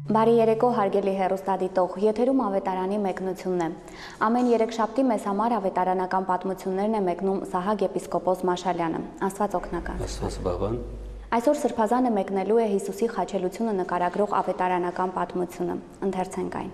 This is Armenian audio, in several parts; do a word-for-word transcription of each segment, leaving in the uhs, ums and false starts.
Բարի երեկո, հարգելի հեռուստադիտող, եթերում ավետարանի մեկնությունն է։ Ամեն երեքշաբթի մեզ համար ավետարանական պատմություններն է մեկնում Սահակ եպիսկոպոս Մաշալյանը։ Աստված օգնական։ Աստված բավան։ Այսօր Սրբազանը մեկնելու է Հիսուսի խաչելությունը նկարագրող ավետարանական պատմությունը։ Ընթերցենք այն։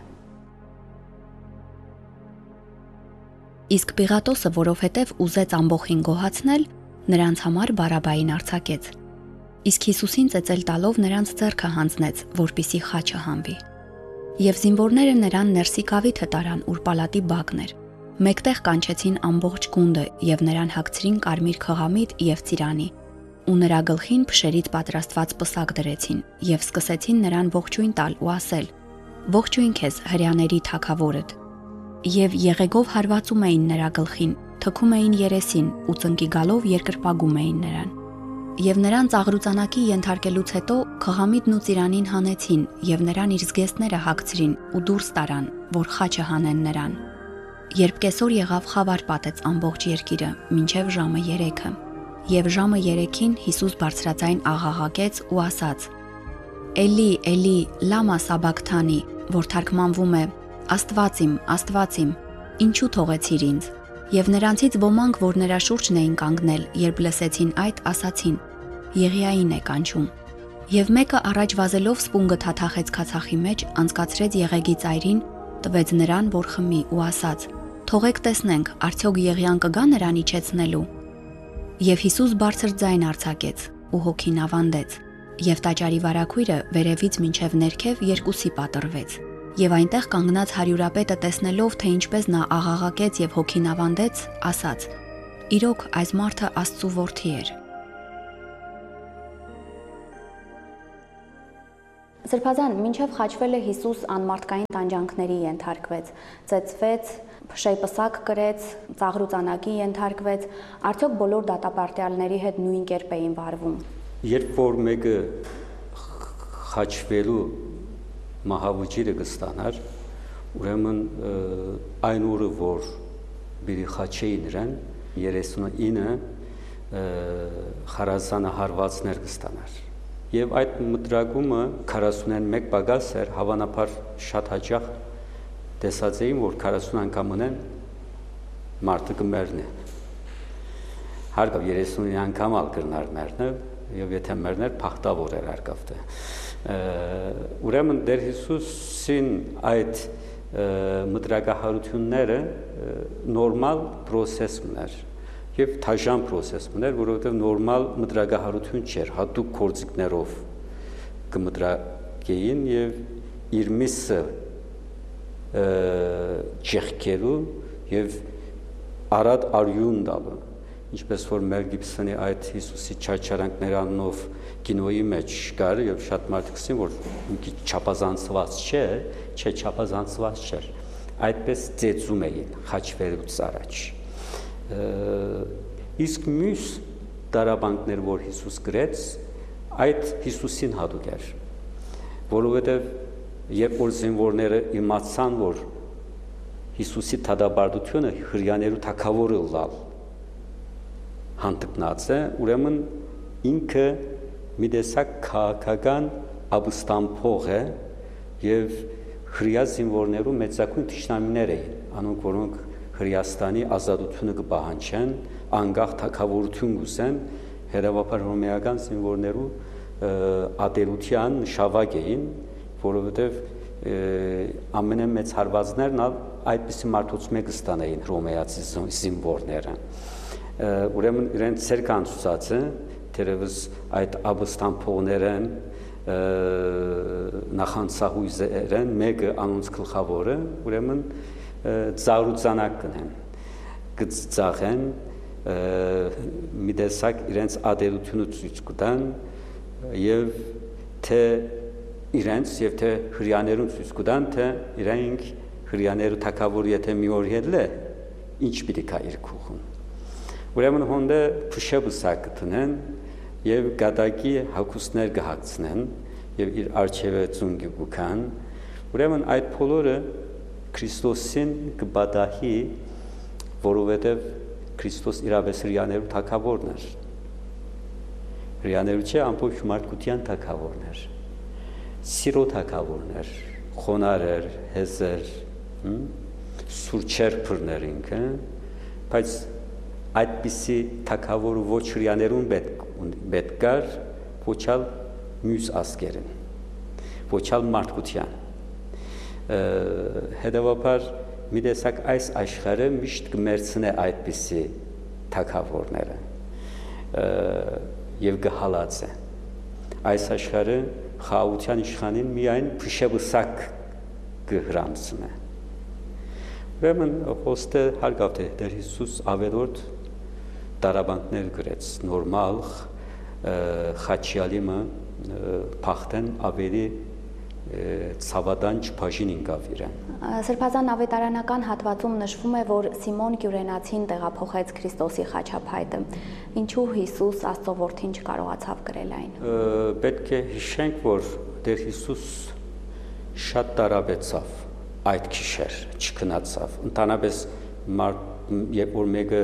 Իսկ Պիղատոսը, որովհետև ուզեց ամբոխին գոհացնել, նրանց համար Բարաբային արձակեց։ Իսկ Հիսուսին ծեծել տալով նրանց ձեռքը հանձնեց, որպիսի խաչը հանվի։ Եվ զինվորները նրան ներսի կավիթը տարան, ուր պալատի բակն էր։ Մեկտեղ կանչեցին ամբողջ գունդը եւ նրան հագցրին կարմիր խղամիտ եւ ծիրանի, ու նրա գլխին փշերից պատրաստված պսակ դրեցին եւ սկսեցին նրան ողջույն տալ ու ասել. «Ողջույն քեզ, հրյաների թագավորդ»։ Եվ եղեգով հարվածում էին նրա գլխին, թքում էին երեսին ու ծնկի գալով երկրպագում էին նրան։ Եվ նրան ծաղրուծանակի ենթարկելուց հետո խղամիտն ու ծիրանին հանեցին եւ նրան իր զգեստները հագցրին ու դուրս տարան, որ խաչը հանեն նրան։ Երբ կեսօր եղավ, խավար պատեց ամբողջ երկիրը, մինչև ժամը երեքը։ Եվ ժամը երեքին Հիսուս բարձրաձայն աղաղակեց ու ասաց. «Էլի, Էլի, լամա սաբակթանի», որ թարգմանվում է. «Աստված իմ, Աստված իմ, ինչու թողեցիր ինձ»։ Եվ նրանցից ոմանք, որ նրա շուրջն էին կանգնել, երբ լսեցին այդ, ասացին. «Եղիային է կանչում»։ Եվ մեկը առաջ վազելով սպունգը թաթախեց քացախի մեջ, անցկացրեց եղեգի ծայրին, տվեց նրան, որ խմի ու ասաց. «Թողեք տեսնենք, արդյոք եղիան կգա նրան իջեցնելու»։ Եվ Հիսուս բարձր ձայն արձակեց ու հոգին ավանդեց, եւ տաճարի վարագույրը վերևից մինչև ներքև երկուսի պատռվեց։ Եվ այնտեղ կանգնած հարյուրապետը տեսնելով, թե ինչպես նա աղաղակեց եւ հոգին ավանդեց, ասաց. «Իրոք այս մարդը Աստծու որդի էր»։ Սրբազան, մինչև խաչվելը Հիսուս անմարդկային տանջանքների ենթարկվեց, ծեծվեց, փշե պսակ կրեց, ծաղրուծանակի ենթարկվեց, արդյոք բոլոր դատապարտյալների հետ նույն կերպ էին վարվում։ Երբ որ մեկը խաչվելու մահավուճիրը կստանար, ուրեմն այն օրը, որ բերի խաչեի նրան, երեսունինը խարազանը հարվածներ կստանար։ Եվ այդ մտրակումը քառասունմեկ պագաս էր, հավանաբար շատ հաճախ տեսած էին, որ քառասուն անգամ ունեն մարդը կմեռնի։ Հարկավ երեսունին անգամ ալ կրնար մեռնը, եւ եթե մեռներ փախտավոր էր հարկավտը։ Ուրեմն Տեր Հիսուսին այդ մտրակահարությունները նորմալ պրոցես մներ եւ թաժան պրոցես մներ, որովհետեւ նորմալ մտրակահարություն չէր, հատուկ կորձիկներով կմտրակեին եւ իր միսը ճեղքերու եւ արադ արյուն տալու, ինչպես որ Մել Գիբսոնի այդ Հիսուսի չարչարանքների անունով կինոյի մեջ կար եւ շատ մարդիկ ասին, որ մի չափազանցված չէ, չէ չափազանցված չէր։ Այդպես ծեծում էին խաչվելուց առաջ։ Իսկ մյուս դարաբանքներ, որ Հիսուս գրեց, այդ Հիսուսին հատուկ էր, որովհետեւ երբ որ զինվորները իմացան, որ Հիսուսի թադաբարդությունը հրյաներու թագավորը լալ հանդգնած է, ուրեմն ինքը մի տեսակ քաղաքական ապստամբող է եւ հրյա զինվորներու մեծակույն թշնամիներ էին, անոնք որոնք Հրեաստանի ազատությունը կպահանջեն, անկախ թագավորություն կուզեն, հերավապար հռոմեական զինվորներու ատելության նշավակ էին, որովհետեւ ամենամեծ հարվածներն այդպիսի մարդուց մեկը ստանային հռոմեացի զինվորները։ Ուրեմն իրենց ցերկան ցուցած է, թերևս այդ ապստամբողներն նախանցահույզերն մեկը անոնց գլխավորը, ուրեմն ծաղրուծանակ կնեն, կծաղեն, մի տեսակ իրենց ադելությունը ցույց կտան եւ թե իրենց եւ թե հրյաներուն ցույց կտան, թե իրենք հրյաներու թագավորը եթե մի օր ելը, ինչ պիտի կա իր քուխում։ Ուրեմն հոնդը փշե բսակ կտնեն եւ գադակի հակուսներ կհագցնեն եւ իր արջևը ծունգի կուքան։ Ուրեմն այդ բոլորը Քրիստոսին կբադահի, որովհետև Քրիստոս իրավես հրյաներու թագավորն էր։ Հրյաներու չէ, ամբողջ մարդկության թագավորն էր։ սիրո թագավորներ, խոնարհեր, հեզեր, սուրճեր փռներ ինքը, բայց այդպիսի թագավորը ոչ հрьяաներուն պետք կար, ոչալ մյուս ազգերին, ոչալ մարդկության։ Հետևաբար մի տեսակ այս աշխարհը միշտ կմերցնե այդպիսի թագավորները եւ գհալած է։ Այս աշխարհը խաղաղության իշխանին միայն փշեբսակ կհրամցնե։ Ուրեմն ոստը հարգավ թե Տեր Հիսուս ավելորդ տարաբանքներ գրեց նորմալ խաչյալիմը փախտեն ավելի ցավադան չփաժին ինկավ իրեն։ Սրբազան ավետարանական հատվածում նշվում է, որ Սիմոն Կյուրենացին տեղափոխեց Քրիստոսի խաչափայտը։ Ինչու Հիսուս Աստծո որդին չկարողացավ գրել այն։ Պետք է հիշենք, որ Տեր Հիսուս շատ տարաբեցավ այդ քիշեր, չքնացավ։ Ընդհանրապես երբ որ մեկը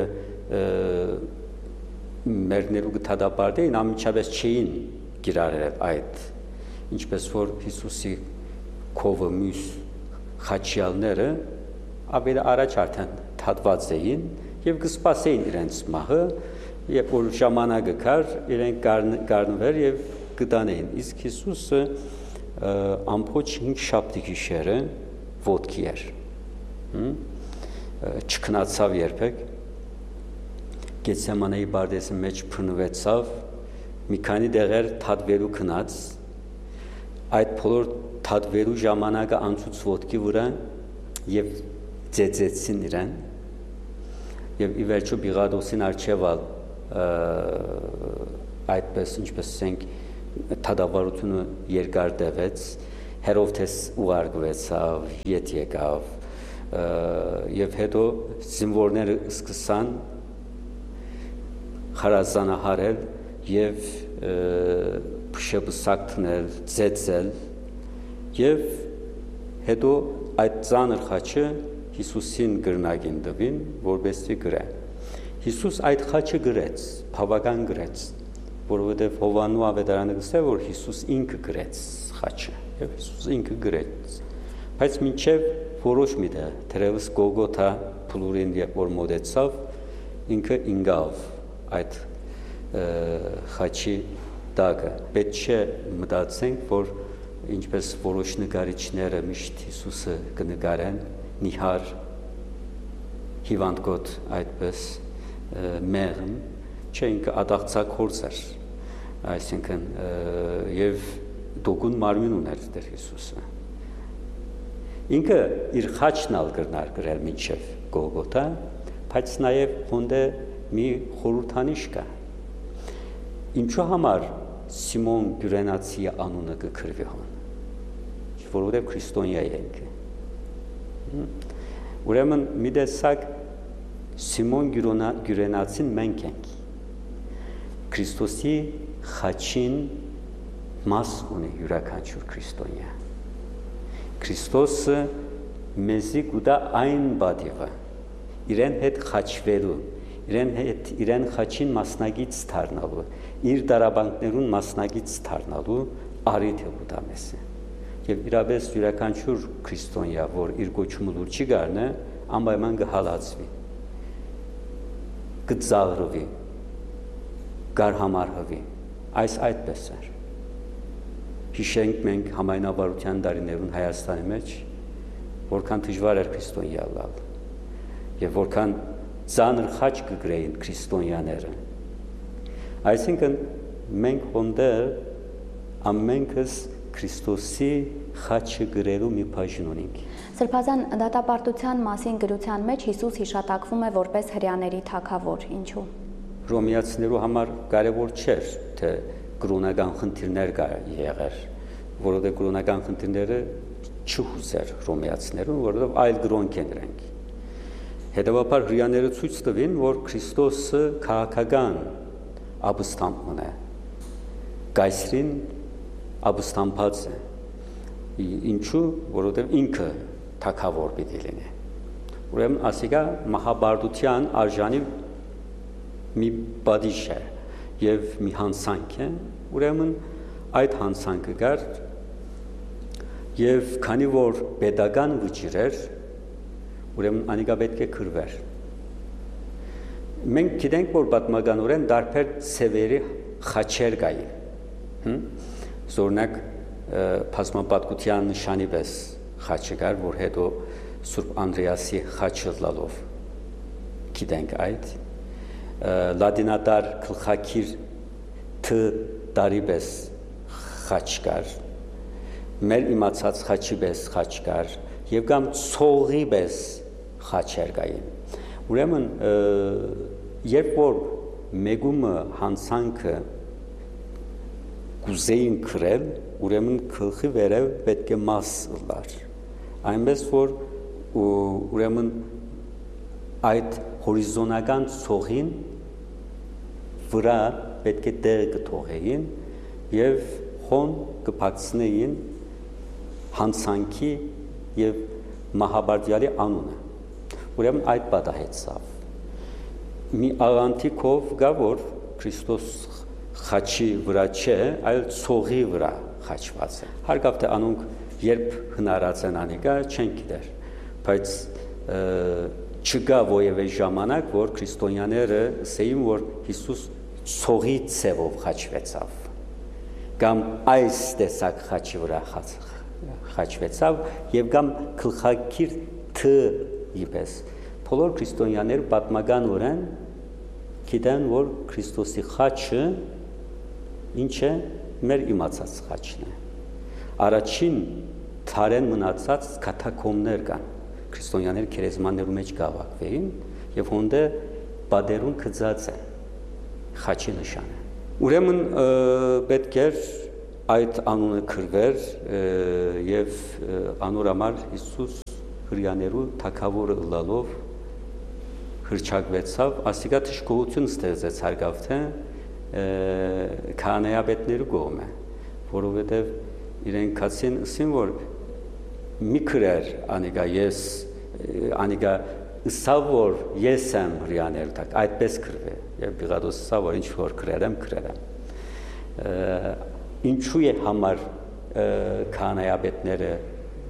մերներու գտադապարտեին ամիջապես չէին գիրարել այդ, ինչպես որ Հիսուսի քովը մյուս խաչյալները ավելի առաջ արդեն թատված էին եւ կսպասեին իրենց մահը, երբ որ ժամանակը կար, իրենք գարնվեր եւ կտանեին։ Իսկ Հիսուսը ամբողջ հինգ շաբթի գիշերը ոտքի էր, չքնացավ երբեք, Գեթսեմանեի բարձի մեջ փնվեցավ, մի քանի դեղեր թատվելու քնած, այդ բոլոր թատվելու ժամանակը անցուց ոտքի վրա եւ ծեծեցին իրեն եւ ի վերջո Պիղադոսին արչեվալ այդպես ինչպես ասենք թադավարությունը երկար տևեց, Հերովդես ուղարկվեցավ, ետ եկավ եւ հետո զինվորները սկսան խարազանահարել եւ փշեբսակ տնել, ծեծել եւ հետո այդ ծանր խաչը Հիսուսին գրնագին տվին, որպեսզի գրե։ Հիսուս այդ խաչը գրեց, բավական գրեց, որովհետեւ Հովանու ավետարանը գսե, որ Հիսուս ինքը գրեց խաչը, եւ Հիսուս ինքը գրեց։ Բայց մինչեւ որոշ միտեղ, թերևս Գողգոթա փլուրին երբ որ մոտեցավ, ինքը ինգավ այդ խաչի տակը։ Պետք չէ մտածենք, որ ինչպես որոշ նկարիչները միշտ Հիսուսը կնկարեն նիհար հիվանդկոտ այդպես մեղմ, չէ ինքը ադաղցակորձ էր, այսինքն եւ դոգուն մարմին ուներ Տեր Հիսուսը։ Ինքը իր խաչն ալ կրնար գրել մինչև Գողգոթա, բայց նաեւ հոնդե մի խորհրդանիշ կա։ Ինչու համար Սիմոն Կյուրենացի անունը կգրվի հոն, որովհետև քրիստոնյա է ինքը։ Ուրեմն մի տեսակ Սիմոն Կյուրենացին մենք ենք։ Քրիստոսի խաչին մաս ունի յուրաքանչյուր քրիստոնյա։ Քրիստոսը մեզի կուտա այն բադիվը, իրեն հետ խաչվելու, իրեն հետ իրեն խաչին մասնագից դառնալու, իր դարաբանքներուն մասնագից դառնալու արիթը կուտա մեզի։ Եվ իրապես յուրաքանչյուր քրիստոնյա, որ իր գոչումը լուր չի գարնը, անպայման կհալածվի, կծաղրվի, կարհամարհվի, այս այդպես էր։ Հիշենք մենք համայնավարության տարիներուն Հայաստանի մեջ, որքան դժվար էր քրիստոնյա լալ, եւ որքան ծանր խաչ կգրեին քրիստոնյաները։ Այսինքն մենք հոնդեր ամենքս Քրիստոսի խաչը գրելու մի բաժին ունենք։ Սրբազան դատապարտության մասին գրության մեջ Հիսուս հիշատակվում է որպես հրեաների թագավոր, ինչու։ Ռոմեացիներու համար կարևոր չէր, թե կրոնական խնդիրներ կա եղեր, որովհետև կրոնական խնդիրները չհուզեր ռոմեացիներուն, որովհետև այլ կրոնք են իրենք։ Հետևաբար հրեաները ցույց տվին, որ Քրիստոսը քաղաքական ապստամբն է, կայսրին ապստամբած է։ Ինչու, որովհետև ինքը թագավոր պիտի լինի։ Ուրեմն ասիկա մահաբարդության արժանի մի բադիշ է եւ մի հանցանք է, ուրեմն այդ հանցանքը գար Եվ քանի որ pedagogan վճիր էր, ուրեմն անիկա պետք է քրվեր։ Մենք գիտենք, որ պատմականորեն դարբեր ցևերի խաչեր կային։ Օրինակ բազմապատկության նշանի պես խաչը կար, որ հետո Սուրբ Անդրեասի խաչը լալով գիտենք այդ լատինատար գլխակիր თ տարի պես խաչ կար, մեր իմացած խաչի պես խաչ կար եւ կամ ցողի պես խաչեր կային։ Ուրեմն երբ որ մեգումը հանցանքը կուզեին քրել, ուրեմն գլխի վերև պետք է մաս լար։ Այնպես որ ուրեմն այդ հորիզոնական ցողին վրա պետք է տեղ կթողեին եւ խոն կփակցնեին հանցանքի եւ մահաբարդյալի անունը։ Ուրեմն այդ պատահեցավ։ Մի աղանթիկով գա որ Քրիստոս խաչի վրա չէ, այլ ցողի վրա խաչված է։ Հարկավ թե անոնք երբ հնարած են անիկա չեն գիտեր, բայց չկա ովևէ ժամանակ, որ քրիստոնյաները ասեին, որ Հիսուս ցողի ցևով խաչվեցավ, կամ այս տեսակ խաչի վրա խաչվեցավ եւ կամ գլխակիր თ իպես։ Բոլոր քրիստոնյաները պատմականորեն գիտեն, որ Քրիստոսի խաչը ինչ է, մեր իմացած խաչն է։ Առաջին թարեն մնացած կաթակոմներ կան, քրիստոնյաները քերեզմաններու մեջ գավակվեին եւ հոնդե բادرուն գծած են խաչի նշանը։ Ուրեմն պետք էր այդ անունը քրվեր եւ անոր համար Հիսուս հրյաներու թագավորը ըլլալով հրճակվեցավ, ասիկա թշկողություն ստեղծեց հարգավ թե քահանայապետներու կողմը, որովհետև իրենք ասին, ասին որ մի քրեր անիկա ես անիկա ըսավ որ ես եմ հրյաներ տակ, այդպես քրվե, եւ Պիղատոս ըսավ որ ինչ որ քրերեմ քրերեմ։ Ինչու է համար քահանայապետները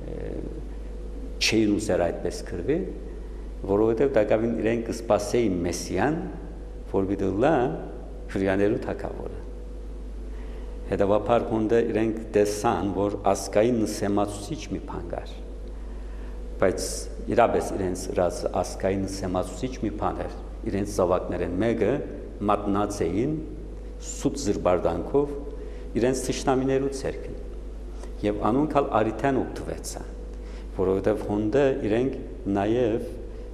չէին ուզեր այդպես քրվի, որովհետև դակավին իրենք կսպասեին Մեսիան, որ գիտելա հրյաներու թագավորը։ Հետևաբար հոնդը իրենք տեսան, որ ասկային նսեմացուցիչ մի բան կար, բայց իրապես իրենց ըրած ասկային նսեմացուցիչ մի բան էր, իրենց զավակներեն մեկը մատնած էին սուտ զրբարդանքով իրենց թշնամիներու ցերքին, եւ անոնքալ արիթան օգտվեցան, որովհետև հոնդը իրենք նաեւ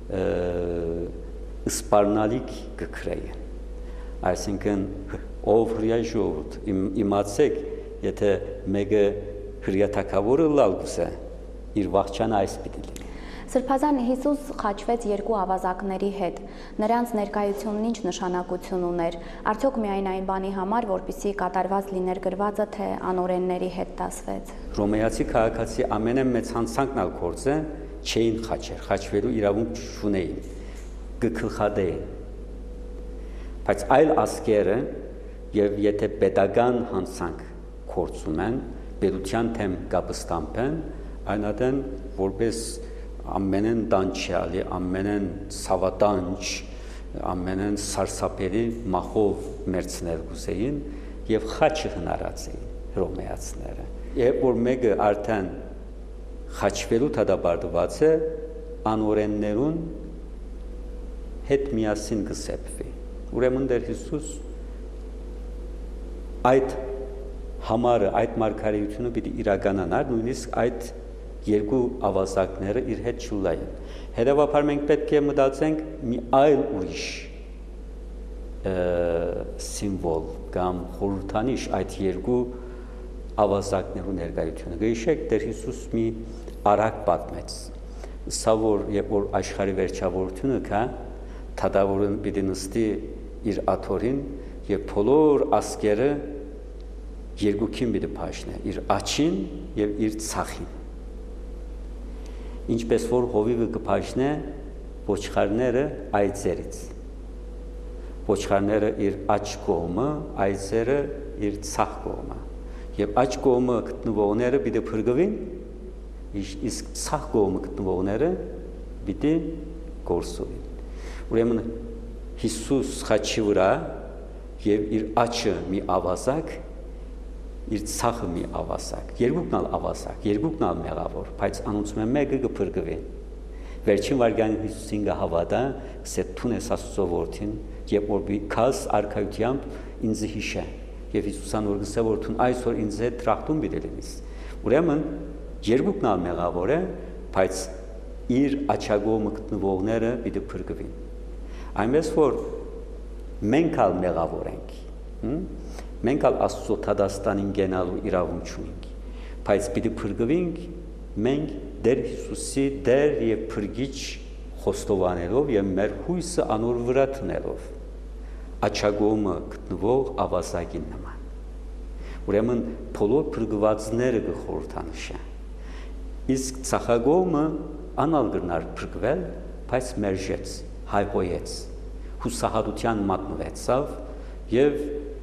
սպառնալիք կքրեին, այսինքն ով հրյա ժողովուրդ իմացեք, եթե մեկը հրյա թագավորը լալ գուզե, իր վախճանը այս պիտի լինի։ Սրբազան Հիսուս խաչվեց երկու ավազակների հետ, նրանց ներկայությունն ինչ նշանակություն ուներ, արդյոք միայն այն բանի համար, որպեսզի կատարված լիներ գրվածը, թե անօրենների հետ դասվեց։ Ռոմեացի քաղաքացի ամենամեծ հանցանքն ալ գործը չէին խաչեր, խաչվելու իրավունք չունեին, կգլխադեին, բայց այլ ազգերը եւ եթե pedagogan հանցանք գործում են, պետության թեմ կապստամփեն, այնադեն որպես ամենեն դանչյալի, ամենեն սավատանչ, ամենեն սարսափելի մախով մերցնել գուզեին եւ խաչը հնարած էին հռոմեացիները։ Երբ որ մեկը արդեն խաչվելու դադարված է, անօրեններուն հետ միասին կսեպվի։ Ուրեմն դեր Հիսուս այդ համարը, այդ մարգարեությունը պիտի իրականանար, նույնիսկ այդ երկու ավազակները իր հետ չուլային։ Հետևաբար մենք պետք է մտածենք մի այլ ուրիշ սիմվոլ կամ խորհրդանիշ այդ երկու ավազակներու ներկայությունը։ Գիշեք Տեր Հիսուս մի արագ պատմեց։ Սա որ երբ որ աշխարհի վերջավորությունը կա, թագավորը պիտի նստի իր աթորին եւ բոլոր ազգերը երկուքին պիտի փաշնե, իր աչին եւ իր ցախին։ Ինչպես որ հովիվը կփաշնե ոչխարները այծերից, ոչխարները իր աչ կողմը, այծերը իր ցախ կողմը, եւ աչ կողմը գտնվողները պիտի փրկվին, իսկ ցախ կողմը գտնվողները պիտի գործովին։ Ուրեմն Հիսուս խաչի վրա եւ իր աչը մի ավազակ, իր ցախը մի ավազակ, երկուքն ալ ավազակ, երկուքն ալ մեղավոր, բայց անոնցում մեկը կփրկվի։ Վերջին վարքյանին Հիսուսին կհավատա, սե թունես Աստծո որդին, եւ որ քաս արքայությամբ ինձ հիշե։ Եվ Հիսուսան որ գսե որ թուն այսօր ինձ հետ տրախտում պիտի լինես։ Ուրեմն երկուքն ալ մեղավոր է, բայց իր աչագոմը գտնվողները պիտի փրկվին։ Այնպես որ մենք ալ մեղավոր ենք, մենք ալ Աստծո թադաստանին գնալու իրավունք չունենք, բայց պիտի փրկվենք մենք Դեր Հիսուսի դեր եւ փրկիչ խոստովանելով եւ մեր հույսը անոր վրա տնելով աչագոմը գտնվող ավազակին նման։ Ուրեմն բոլոր փրկվածները կխորհրդանշեն։ Իսկ ցախագոմը անալ գրնար փրկվել, բայց մերժեց, հայհոյեց, հուսահատության մատնվեցավ եւ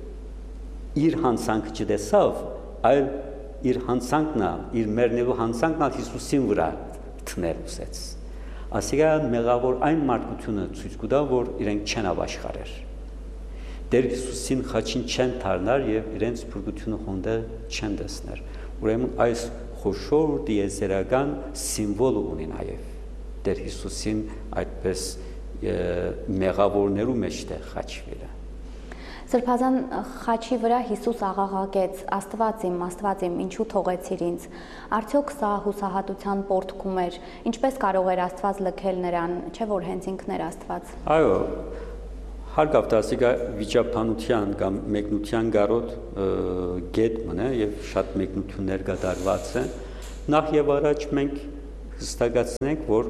իր հանցանքը չտեսավ, այլ իր հանցանքն, իր մեռնելու հանցանքն Հիսուսին վրա թնել ուսեց։ Ասիկան մեղավոր այն մարդկությունը ցույց կտա, որ իրենք չեն ապաշխարեր։ Դեր Հիսուսին խաչին չեն թարնար եւ իրենց փրկությունը հոնդը չեն տեսներ։ Ուրեմն այս խոշոր դիեզերական սիմվոլը ունի նաեւ։ Դեր Հիսուսին այդպես մեղավորներու մեջտեղ խաչվելը։ Սրբազան խաչի վրա Հիսուս աղաղակեց. Աստված իմ, Աստված իմ, ինչու թողեցիր ինձ։ Արդյոք սա հուսահատության պորտքում էր։ Ինչպես կարող էր Աստված լքել նրան, չէ՞ որ հենց ինքն էր Աստված։ Այո, հարգավ դասիկա վիճաբանության կամ մեկնության գարոտ գետ մնա եւ շատ մեկնություններ կատարված են։ Նախ եւ առաջ մենք հստակացնենք, որ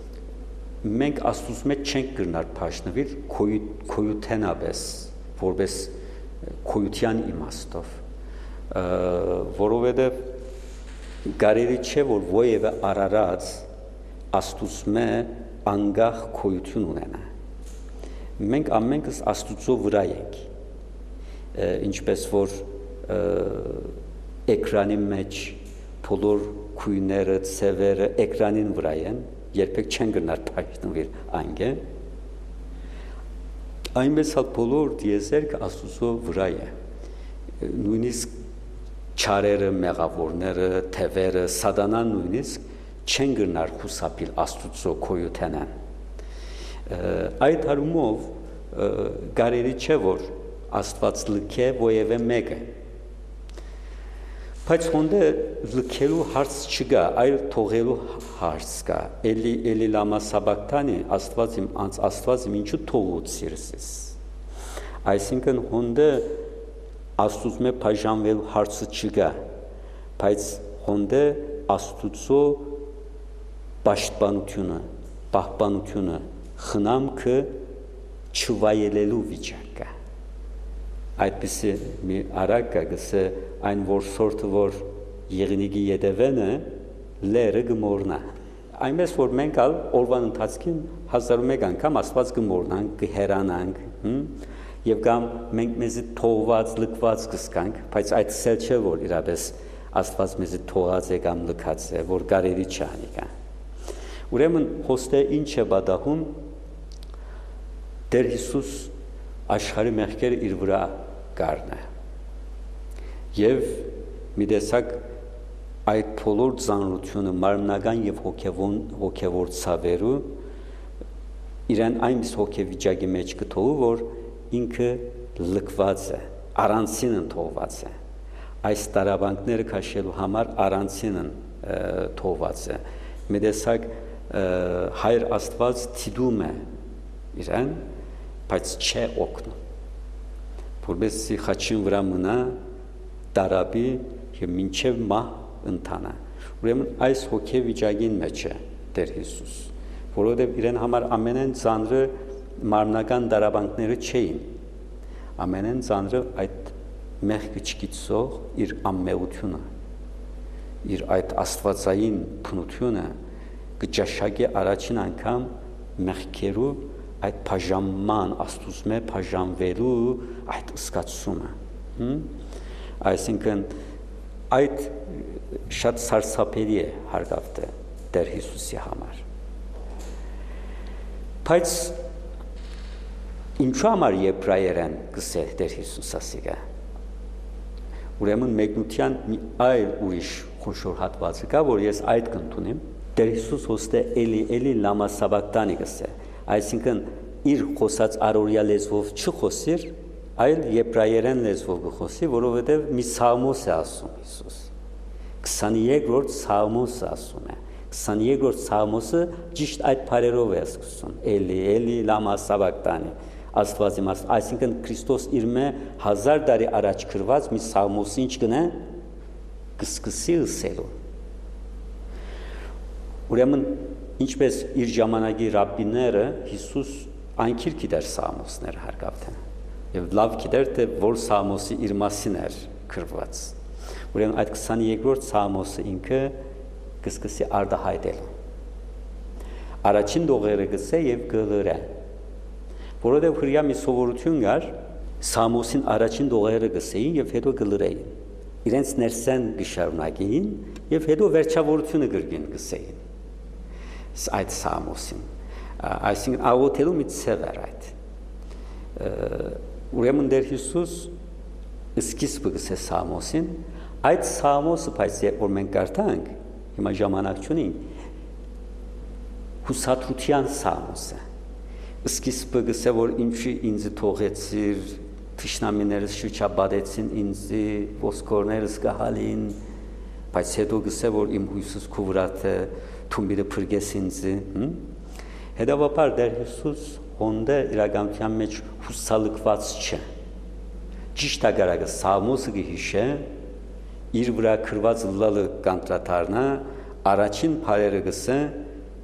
մենք Աստծուց մեջ չենք գրնար փաշնվել քոյութենաբես որպես քոյության իմաստով, որովհետև կարելի չէ, որ ովևէ արարած Աստծո անգախ քոյություն ունենա։ Մենք ամենքս Աստծո վրա ենք, ինչպես որ էկրանի մեջ բոլոր քույները, ցևերը էկրանին վրա են, երբեք չեն գնար փայտնվել անգե։ Այնպես հա բոլոր դիեզերքը Աստծո վրա է։ Նույնիսկ չարերը, մեղավորները, թևերը, սատանան նույնիսկ չեն գնար խուսափիլ Աստծո քոյութենան։ Այդ հարումով կարելի չէ որ Աստված լքե ովևէ մեկը։ Բայց հոնդե լքելու հարց չկա, այլ թողելու հարց կա։ Էլի էլի լամա սաբակտանի Աստված իմ անց Աստված իմ ինչու թողուց սիրսես։ Այսինքն հոնդե Աստծուց մե բաժանվելու հարցը չկա, բայց հոնդե Աստծո պաշտպանությունը, պահպանությունը, խնամքը չվայելելու վիճակ կա։ Այդպիսի մի արագ կա գսե այն որ սորտը որ եղնիկի ետևեն է լերը գմորնա։ Այնպես որ մենք ալ օրվան ընթացքին հազար ու մեկ անգամ Աստված գմորնանք, կհերանանք, եւ կամ մենք մեզի թողված, լքված կսկանք, բայց այդ սել չէ որ իրապես Աստված մեզի թողած է կամ լքած է, որ կարելի չի անի կա։ Ուրեմն հոստե ինչ է բադահում Դեր Հիսուս աշխարհի մեղքերը իր վրա կառնա։ Եվ մի տեսակ այդ բոլոր ծանրությունը մարմնական եւ հոգեվոր ցավերու իրեն այնպես հոգեվիճակի մեջ կթողու, որ ինքը լքված է, առանցին ընթողված է։ Այս տարաբանքները քաշելու համար առանցին ընթողված է։ Մի տեսակ Հայր Աստված թիդում է իրեն, բայց չէ օգնում։ Որպեսզի խաչին վրա մնա տարաբի եւ մինչեւ մահ ընթանա։ Ուրեմն այս հոգեվիճակին մեջ է Տեր Հիսուս, որովհետեւ իրեն համար ամենեն ծանրը մարմնական դարաբանքները չէին։ Ամենեն ծանրը այդ մեղքը չգիտող իր ամմեղությունը, իր այդ աստվածային փնությունը կճաշակի առաջին անգամ մեղքերու այդ բաժանման Աստծո բաժանվելու այդ սկացումը։ Այսինքն այդ շատ սարսափելի է հարգավտը Տեր Հիսուսի համար։ Բայց ինչու համար եբրայերեն գսել Տեր Հիսուսը ասիկա։ Ուրեմն մեկնության մի այլ ուրիշ խոշոր հատվածը կա, որ ես այդ կընդունեմ։ Տեր Հիսուս հոստե էլի էլի լամա սաբակտանի գսե։ Այսինքն իր խոսած առօրյա լեզվով չխոսիր, այլ եբրայերեն լեզվով գխոսի, որովհետև մի սաղմոս է ասում Հիսուս։ քսաներորդ սաղմոսը ասում է։ քսաներորդ սաղմոսը ճիշտ այդ բառերով է ասում։ Էլի էլի լամա սաբակտանի Աստվածի մաս, այսինքն Քրիստոս իր մե հազար տարի առաջ գրված մի սաղմոսի ինչ գնա կսկսի ըսելու։ Ուրեմն ինչպես իր ժամանակի ռաբբիները Հիսուս այնքիր գիտեր սաղմոսները հարգավտեն եւ լավ գիտեր թե որ սաղմոսի իր մասին էր գրված։ Ուրեմն այդ քսաներորդ սաղմոսը ինքը կսկսի արտահայտել։ Առաջին դողերը գսե եւ գլրե։ Որովհետև հրյա մի սովորություն կար, սաղմոսին առաջին դողերը գսեին եւ հետո գլրեին։ Իրենց ներսեն գշարունակեին եւ հետո վերջավորությունը գրգին գսեին։ Այդ սաղմոսին, այսինքն աղոթելու մի ցև էր այդ։ Ուրեմն Տեր Հիսուս սկիզբը գսե սաղմոսին, այդ սաղմոսը բայց որ մենք կարդանք, հիմա ժամանակ չունենք, հուսադրության սաղմոս է։ Սկիզբը գսե որ ինչի ինձ թողեցիր, թշնամիներս շրջապատեցին ինձ, ոսկորներս գահալին, բայց հետո գսե որ իմ հույսս քո վրա թե թումբիրը փրկես ինձ։ Հետևաբար Տեր Հիսուս հոնդե իրականության մեջ հուսալքված չէ։ Ճիշտ ագարակը սաղմոսը գհիշե, իր վրա գրված լալը կանտրատարնա, առաջին բառերը գսե